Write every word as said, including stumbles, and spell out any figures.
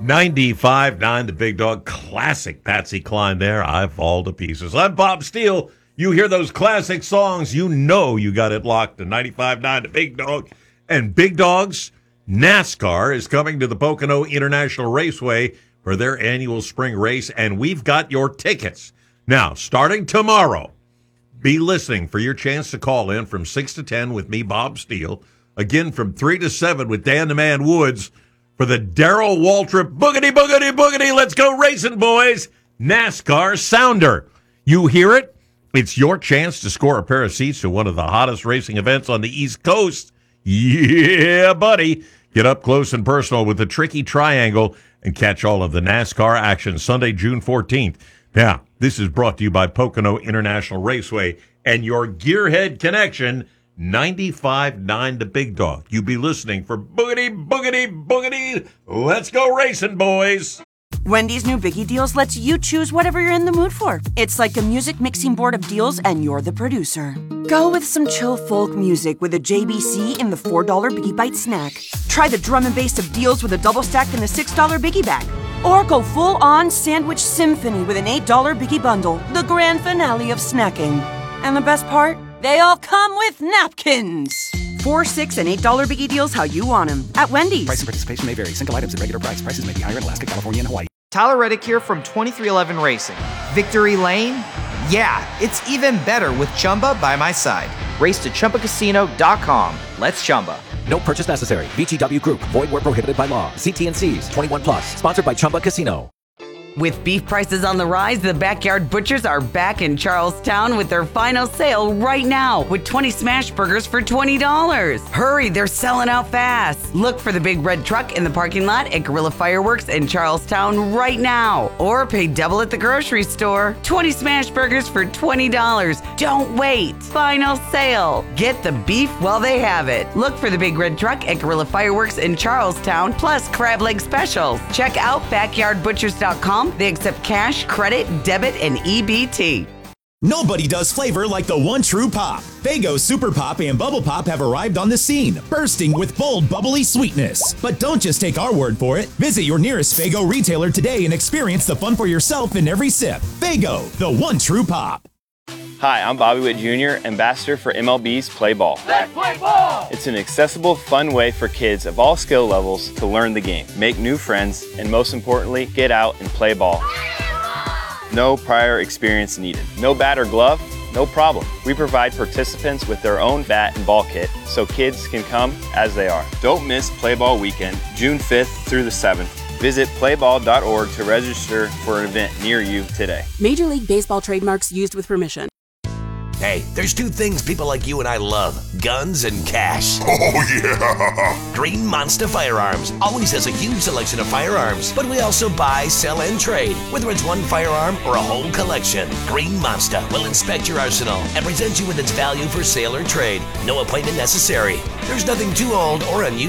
ninety-five point nine The Big Dog. Classic Patsy Cline there. I fall to pieces. I'm Bob Steele. You hear those classic songs, you know you got it locked to ninety-five point nine The Big Dog. And Big Dogs, NASCAR is coming to the Pocono International Raceway for their annual spring race, and we've got your tickets. Now, starting tomorrow, be listening for your chance to call in from six to ten with me, Bob Steele. Again, from three to seven with Dan the Man Woods for the Darrell Waltrip Boogity, Boogity, Boogity, Let's Go Racing, Boys, NASCAR Sounder. You hear it? It's your chance to score a pair of seats to one of the hottest racing events on the East Coast. Yeah, buddy. Get up close and personal with the Tricky Triangle and catch all of the NASCAR action Sunday, June fourteenth. Now, this is brought to you by Pocono International Raceway and your Gearhead Connection, ninety-five point nine The Big Dog. You be listening for Boogity, Boogity, Boogity. Let's go racing, boys. Wendy's new Biggie Deals lets you choose whatever you're in the mood for. It's like a music mixing board of deals, and you're the producer. Go with some chill folk music with a J B C in the four dollar Biggie Bite snack. Try the drum and bass of deals with a double stack in the six dollar Biggie Bag. Or go full-on sandwich symphony with an eight dollar Biggie Bundle, the grand finale of snacking. And the best part? They all come with napkins. Four, six, and eight dollar Biggie Deals how you want them at Wendy's. Price and participation may vary. Single items at regular price. Prices may be higher in Alaska, California, and Hawaii. Tyler Reddick here from twenty-three eleven Racing. Victory Lane? Yeah, it's even better with Chumba by my side. Race to Chumba Casino dot com. Let's Chumba. No purchase necessary. V G W Group. Void where prohibited by law. See T and C's. twenty-one plus. Sponsored by Chumba Casino. With beef prices on the rise, the Backyard Butchers are back in Charlestown with their final sale right now with twenty smash burgers for twenty dollars. Hurry, they're selling out fast. Look for the big red truck in the parking lot at Guerrilla Fireworks in Charlestown right now. Or pay double at the grocery store. twenty smash burgers for twenty dollars. Don't wait. Final sale. Get the beef while they have it. Look for the big red truck at Guerrilla Fireworks in Charlestown, plus crab leg specials. Check out backyard butchers dot com. They accept cash, credit, debit, and E B T. Nobody does flavor like the one true pop. Faygo Super Pop and Bubble Pop have arrived on the scene, bursting with bold, bubbly sweetness. But don't just take our word for it. Visit your nearest Faygo retailer today and experience the fun for yourself in every sip. Faygo, the one true pop. Hi, I'm Bobby Witt Junior, ambassador for M L B's Play Ball. Let's play ball! It's an accessible, fun way for kids of all skill levels to learn the game, make new friends, and most importantly, get out and play ball. No prior experience needed. No bat or glove? No problem. We provide participants with their own bat and ball kit so kids can come as they are. Don't miss Play Ball Weekend, June fifth through the seventh. Visit play ball dot org to register for an event near you today. Major League Baseball trademarks used with permission. Hey, there's two things people like you and I love, guns and cash. Oh, yeah! Green Monster Firearms always has a huge selection of firearms, but we also buy, sell, and trade, whether it's one firearm or a whole collection. Green Monster will inspect your arsenal and present you with its value for sale or trade. No appointment necessary. There's nothing too old or unusual